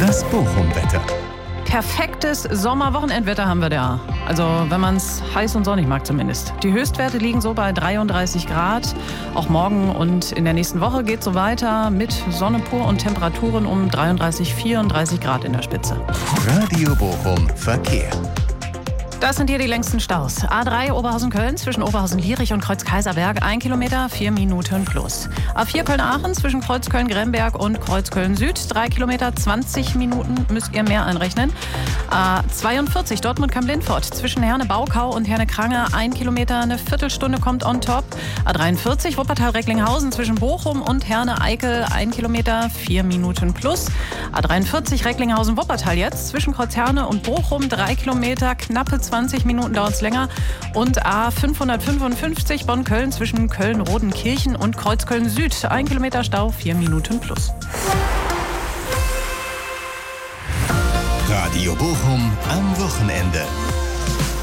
Das Bochum-Wetter. Perfektes Sommerwochenendwetter haben wir da. Also wenn man es heiß und sonnig mag zumindest. Die Höchstwerte liegen so bei 33 Grad. Auch morgen und in der nächsten Woche geht es so weiter mit Sonne pur und Temperaturen um 33, 34 Grad in der Spitze. Radio Bochum Verkehr. Das sind hier die längsten Staus. A3 Oberhausen-Köln zwischen Oberhausen-Lierich und Kreuz-Kaiserberg 1 Kilometer, 4 Minuten plus. A4 Köln-Aachen zwischen Kreuz-Köln-Gremberg und Kreuz-Köln-Süd 3 Kilometer, 20 Minuten müsst ihr mehr einrechnen. A42 Dortmund-Kamp-Lindfort zwischen Herne-Baukau und Herne-Krange 1 Kilometer, eine Viertelstunde kommt on top. A43 Wuppertal-Recklinghausen zwischen Bochum und Herne-Eickel 1 Kilometer, 4 Minuten plus. A43 Recklinghausen-Wuppertal jetzt zwischen Kreuzherne und Bochum 3 Kilometer, knappe 20 Minuten dauert es länger. Und A555 Bonn-Köln zwischen Köln-Rodenkirchen und Kreuzköln-Süd 1 Kilometer Stau, 4 Minuten plus. Radio Bochum am Wochenende.